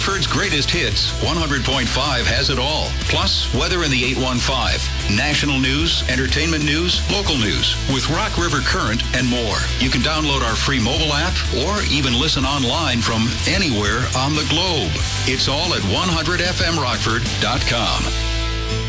Rockford's greatest hits, 100.5 has it all. Plus, weather in the 815. National news, entertainment news, local news with Rock River Current and more. You can download our free mobile app or even listen online from anywhere on the globe. It's all at 100fmrockford.com.